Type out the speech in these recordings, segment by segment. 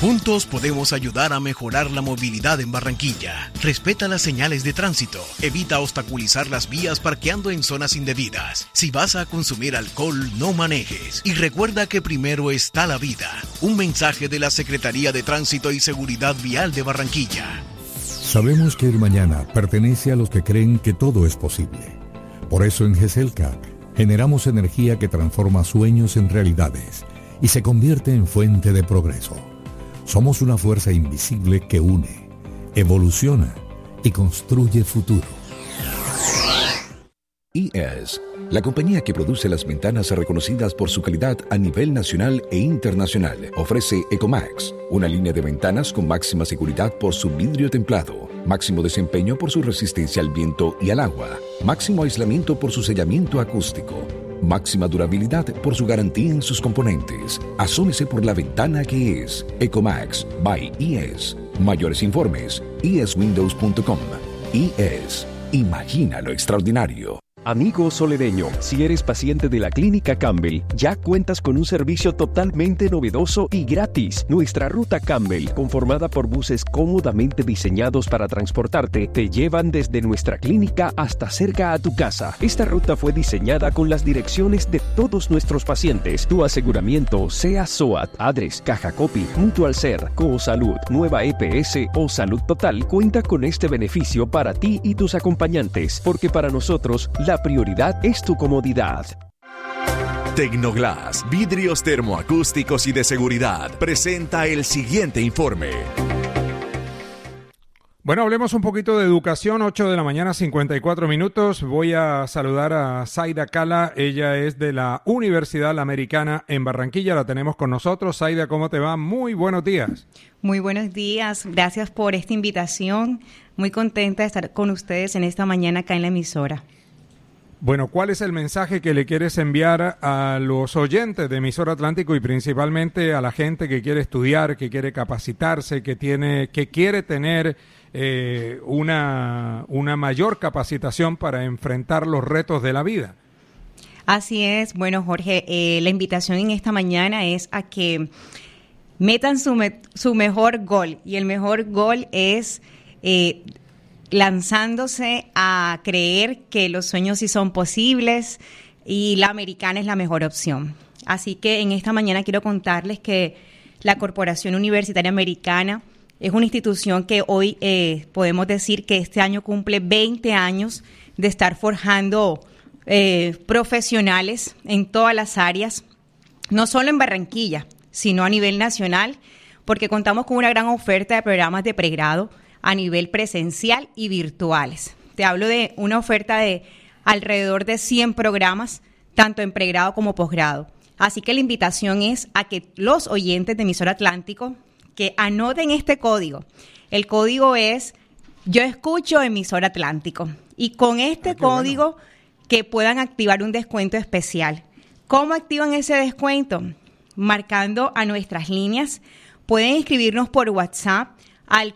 Juntos podemos ayudar a mejorar la movilidad en Barranquilla. Respeta las señales de tránsito. Evita obstaculizar las vías parqueando en zonas indebidas. Si vas a consumir alcohol, no manejes. Y recuerda que primero está la vida. Un mensaje de la Secretaría de Tránsito y Seguridad Vial de Barranquilla. Sabemos que el mañana pertenece a los que creen que todo es posible. Por eso en GESELCA generamos energía que transforma sueños en realidades y se convierte en fuente de progreso. Somos una fuerza invisible que une, evoluciona y construye futuro. IES, la compañía que produce las ventanas reconocidas por su calidad a nivel nacional e internacional, ofrece Ecomax, una línea de ventanas con máxima seguridad por su vidrio templado, máximo desempeño por su resistencia al viento y al agua, máximo aislamiento por su sellamiento acústico, máxima durabilidad por su garantía en sus componentes. Asómese por la ventana que es Ecomax by IES. Mayores informes, ieswindows.com. IES. Imagina lo extraordinario. Amigo solereño, si eres paciente de la Clínica Campbell, ya cuentas con un servicio totalmente novedoso y gratis. Nuestra ruta Campbell, conformada por buses cómodamente diseñados para transportarte, te llevan desde nuestra clínica hasta cerca a tu casa. Esta ruta fue diseñada con las direcciones de todos nuestros pacientes. Tu aseguramiento, sea SOAT, ADRES, Caja Copy, Mutual Ser, Cosalud, Nueva EPS o Salud Total, cuenta con este beneficio para ti y tus acompañantes, porque para nosotros, la prioridad es tu comodidad. Tecnoglass, vidrios termoacústicos y de seguridad, presenta el siguiente informe. Bueno, hablemos un poquito de educación, 8 de la mañana, 54 minutos. Voy a saludar a Zaida Cala, ella es de la Universidad La Americana en Barranquilla, la tenemos con nosotros. Zaida, ¿cómo te va? Muy buenos días. Muy buenos días, gracias por esta invitación, muy contenta de estar con ustedes en esta mañana acá en la emisora. Bueno, ¿cuál es el mensaje que le quieres enviar a los oyentes de Emisora Atlántico y principalmente a la gente que quiere estudiar, que quiere capacitarse, que quiere tener una mayor capacitación para enfrentar los retos de la vida? Así es. Bueno, Jorge, la invitación en esta mañana es a que metan su mejor gol, y el mejor gol es lanzándose a creer que los sueños sí son posibles y la Americana es la mejor opción. Así que en esta mañana quiero contarles que la Corporación Universitaria Americana es una institución que hoy podemos decir que este año cumple 20 años de estar forjando profesionales en todas las áreas, no solo en Barranquilla, sino a nivel nacional, porque contamos con una gran oferta de programas de pregrado a nivel presencial y virtuales. Te hablo de una oferta de alrededor de 100 programas, tanto en pregrado como posgrado. Así que la invitación es a que los oyentes de Emisora Atlántico que anoten este código. El código es Yo Escucho Emisora Atlántico. Y con este código que puedan activar un descuento especial. ¿Cómo activan ese descuento? Marcando a nuestras líneas. Pueden escribirnos por WhatsApp al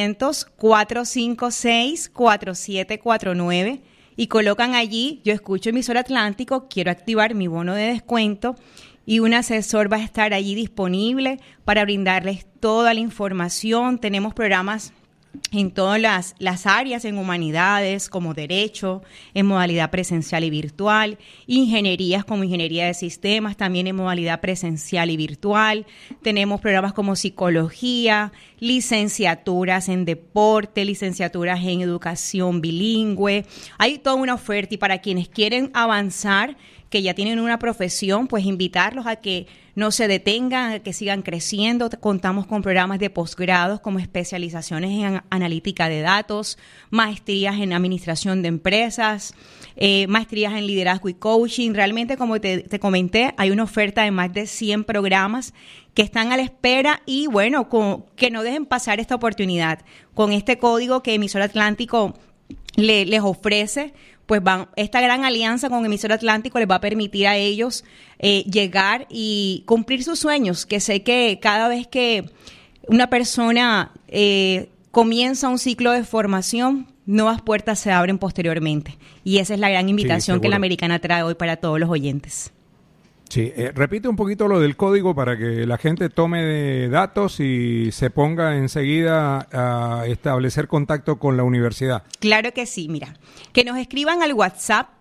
300-456-4749 y colocan allí, yo escucho Emisora Atlántico, quiero activar mi bono de descuento y un asesor va a estar allí disponible para brindarles toda la información. Tenemos programas en todas las áreas, en humanidades, como derecho, en modalidad presencial y virtual, ingenierías como ingeniería de sistemas, también en modalidad presencial y virtual. Tenemos programas como psicología, licenciaturas en deporte, licenciaturas en educación bilingüe. Hay toda una oferta y para quienes quieren avanzar, que ya tienen una profesión, pues invitarlos a que no se detengan, a que sigan creciendo. Contamos con programas de posgrados como especializaciones en analítica de datos, maestrías en administración de empresas, maestrías en liderazgo y coaching. Realmente, como te comenté, hay una oferta de más de 100 programas que están a la espera y, bueno, que no dejen pasar esta oportunidad. Con este código que Emisora Atlántico les ofrece, pues esta gran alianza con Emisora Atlántico les va a permitir a ellos llegar y cumplir sus sueños, que sé que cada vez que una persona comienza un ciclo de formación, nuevas puertas se abren posteriormente. Y esa es la gran invitación que la Americana trae hoy para todos los oyentes. Sí, repite un poquito lo del código para que la gente tome datos y se ponga enseguida a establecer contacto con la universidad. Claro que sí, mira, que nos escriban al WhatsApp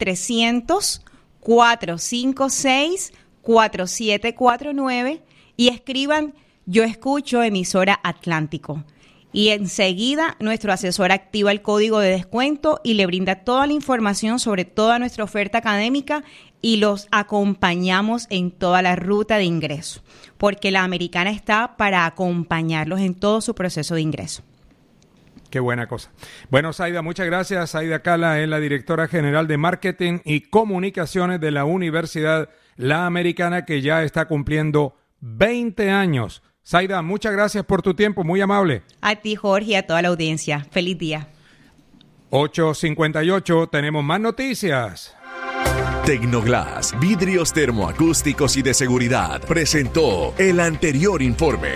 300-456-4749 y escriban "Yo escucho emisora Atlántico". Y enseguida nuestro asesor activa el código de descuento y le brinda toda la información sobre toda nuestra oferta académica y los acompañamos en toda la ruta de ingreso, porque la Americana está para acompañarlos en todo su proceso de ingreso. Qué buena cosa. Bueno, Zaida, muchas gracias. Zaida Cala es la directora general de Marketing y Comunicaciones de la Universidad La Americana, que ya está cumpliendo 20 años. Zaida, muchas gracias por tu tiempo, muy amable. A ti, Jorge, y a toda la audiencia. Feliz día. 8:58, tenemos más noticias. Tecnoglass, vidrios termoacústicos y de seguridad, presentó el anterior informe.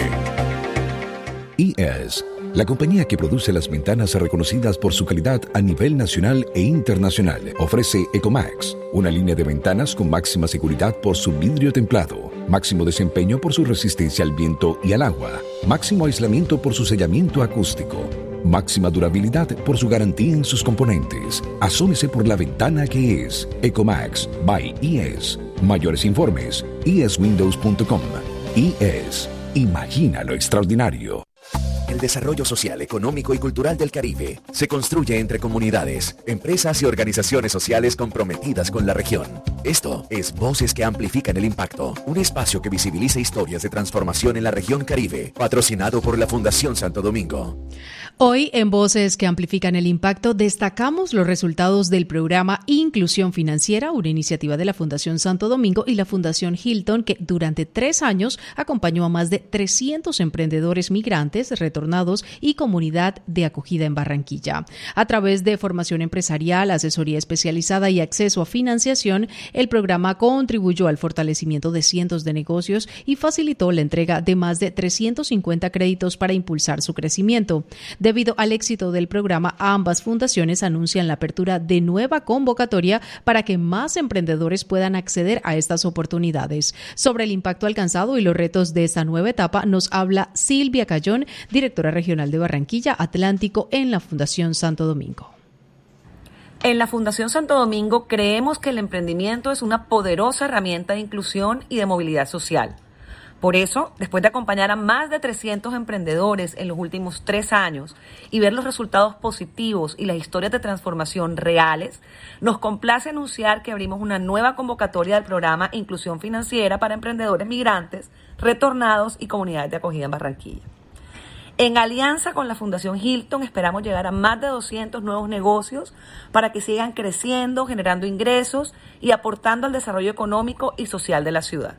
IES, la compañía que produce las ventanas reconocidas por su calidad a nivel nacional e internacional, ofrece Ecomax, una línea de ventanas con máxima seguridad por su vidrio templado, máximo desempeño por su resistencia al viento y al agua, máximo aislamiento por su sellamiento acústico, máxima durabilidad por su garantía en sus componentes. Asómese por la ventana que es Ecomax by IES. Mayores informes, ieswindows.com. IES. Imagina lo extraordinario. El desarrollo social, económico y cultural del Caribe se construye entre comunidades, empresas y organizaciones sociales comprometidas con la región. Esto es Voces que Amplifican el Impacto, un espacio que visibiliza historias de transformación en la región Caribe, patrocinado por la Fundación Santo Domingo. Hoy en Voces que Amplifican el Impacto destacamos los resultados del programa Inclusión Financiera, una iniciativa de la Fundación Santo Domingo y la Fundación Hilton, que durante 3 años acompañó a más de 300 emprendedores migrantes retornados y comunidad de acogida en Barranquilla. A través de formación empresarial, asesoría especializada y acceso a financiación, el programa contribuyó al fortalecimiento de cientos de negocios y facilitó la entrega de más de 350 créditos para impulsar su crecimiento. Debido al éxito del programa, ambas fundaciones anuncian la apertura de nueva convocatoria para que más emprendedores puedan acceder a estas oportunidades. Sobre el impacto alcanzado y los retos de esta nueva etapa nos habla Silvia Cayón, directora regional de Barranquilla Atlántico en la Fundación Santo Domingo. En la Fundación Santo Domingo creemos que el emprendimiento es una poderosa herramienta de inclusión y de movilidad social. Por eso, después de acompañar a más de 300 emprendedores en los últimos 3 años y ver los resultados positivos y las historias de transformación reales, nos complace anunciar que abrimos una nueva convocatoria del programa Inclusión Financiera para emprendedores migrantes, retornados y comunidades de acogida en Barranquilla. En alianza con la Fundación Hilton esperamos llegar a más de 200 nuevos negocios para que sigan creciendo, generando ingresos y aportando al desarrollo económico y social de la ciudad.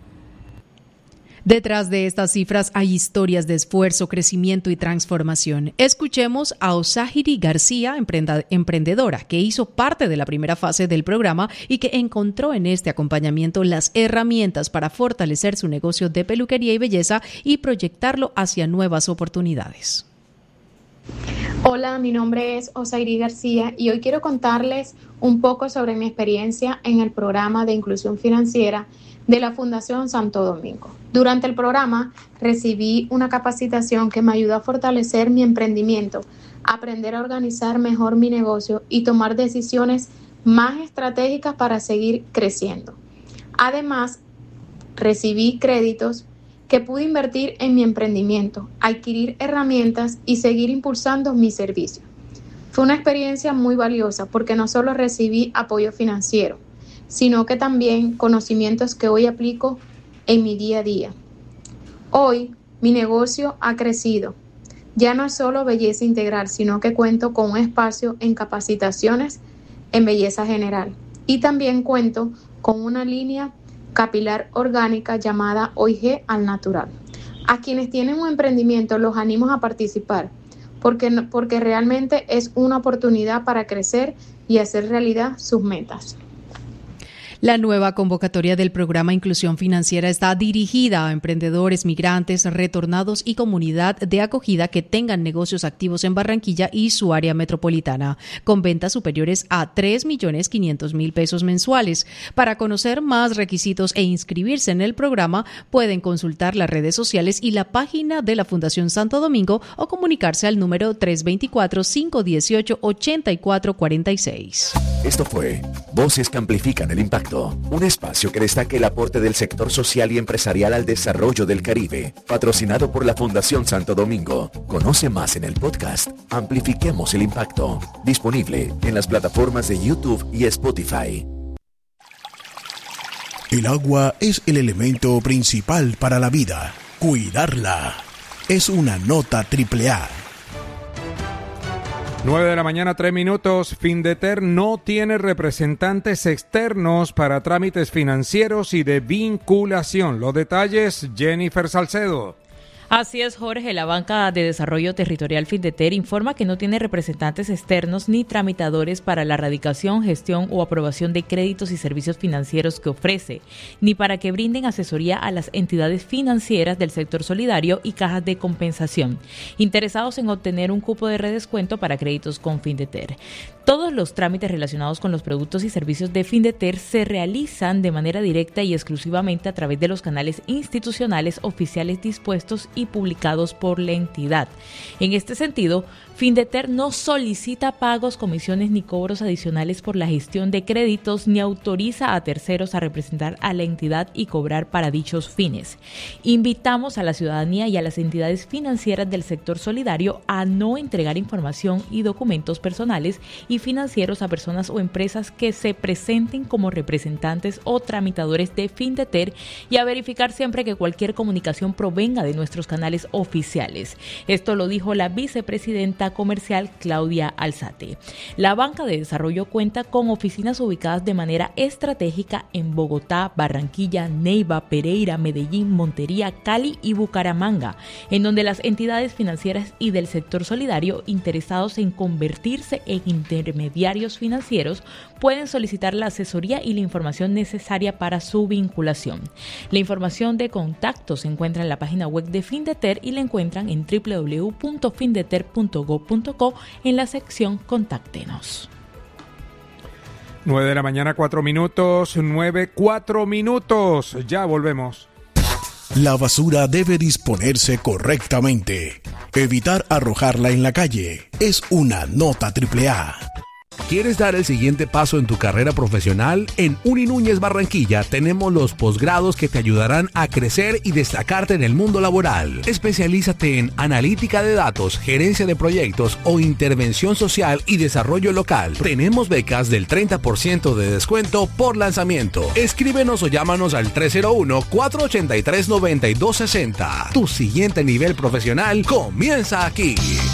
Detrás de estas cifras hay historias de esfuerzo, crecimiento y transformación. Escuchemos a Osahiri García, emprendedora, que hizo parte de la primera fase del programa y que encontró en este acompañamiento las herramientas para fortalecer su negocio de peluquería y belleza y proyectarlo hacia nuevas oportunidades. Hola, mi nombre es Osahiri García y hoy quiero contarles un poco sobre mi experiencia en el programa de inclusión financiera de la Fundación Santo Domingo. Durante el programa recibí una capacitación que me ayudó a fortalecer mi emprendimiento, aprender a organizar mejor mi negocio y tomar decisiones más estratégicas para seguir creciendo. Además, recibí créditos que pude invertir en mi emprendimiento, adquirir herramientas y seguir impulsando mi servicio. Fue una experiencia muy valiosa porque no solo recibí apoyo financiero, sino que también conocimientos que hoy aplico en mi día a día. Hoy mi negocio ha crecido. Ya no es solo belleza integral, sino que cuento con un espacio en capacitaciones en belleza general. Y también cuento con una línea capilar orgánica llamada OIG al Natural. A quienes tienen un emprendimiento los animo a participar, porque realmente es una oportunidad para crecer y hacer realidad sus metas. La nueva convocatoria del programa Inclusión Financiera está dirigida a emprendedores, migrantes, retornados y comunidad de acogida que tengan negocios activos en Barranquilla y su área metropolitana, con ventas superiores a 3.500.000 pesos mensuales. Para conocer más requisitos e inscribirse en el programa, pueden consultar las redes sociales y la página de la Fundación Santo Domingo o comunicarse al número 324-518-8446. Esto fue Voces que Amplifican el Impacto, un espacio que destaca el aporte del sector social y empresarial al desarrollo del Caribe, patrocinado por la Fundación Santo Domingo. Conoce más en el podcast Amplifiquemos el Impacto, disponible en las plataformas de YouTube y Spotify. El agua es el elemento principal para la vida. Cuidarla es una nota AAA. 9 de la mañana, 3 minutos. Findeter no tiene representantes externos para trámites financieros y de vinculación. Los detalles, Jennifer Salcedo. Así es, Jorge. La Banca de Desarrollo Territorial Findeter informa que no tiene representantes externos ni tramitadores para la erradicación, gestión o aprobación de créditos y servicios financieros que ofrece, ni para que brinden asesoría a las entidades financieras del sector solidario y cajas de compensación, interesados en obtener un cupo de redescuento para créditos con Findeter. Todos los trámites relacionados con los productos y servicios de Findeter se realizan de manera directa y exclusivamente a través de los canales institucionales oficiales dispuestos y publicados por la entidad. En este sentido, Findeter no solicita pagos, comisiones ni cobros adicionales por la gestión de créditos ni autoriza a terceros a representar a la entidad y cobrar para dichos fines. Invitamos a la ciudadanía y a las entidades financieras del sector solidario a no entregar información y documentos personales y financieros a personas o empresas que se presenten como representantes o tramitadores de Findeter y a verificar siempre que cualquier comunicación provenga de nuestros canales oficiales. Esto lo dijo la vicepresidenta comercial Claudia Alzate. La Banca de Desarrollo cuenta con oficinas ubicadas de manera estratégica en Bogotá, Barranquilla, Neiva, Pereira, Medellín, Montería, Cali y Bucaramanga, en donde las entidades financieras y del sector solidario interesados en convertirse en intermediarios financieros pueden solicitar la asesoría y la información necesaria para su vinculación. La información de contacto se encuentra en la página web de Findeter y la encuentran en www.findeter.gov.co en la sección Contáctenos. 9 de la mañana, 4 minutos. 9, 4 minutos. Ya volvemos. La basura debe disponerse correctamente. Evitar arrojarla en la calle es una nota AAA. ¿Quieres dar el siguiente paso en tu carrera profesional? En Uni Núñez Barranquilla tenemos los posgrados que te ayudarán a crecer y destacarte en el mundo laboral. Especialízate en analítica de datos, gerencia de proyectos o intervención social y desarrollo local. Tenemos becas del 30% de descuento por lanzamiento. Escríbenos o llámanos al 301-483-9260. Tu siguiente nivel profesional comienza aquí.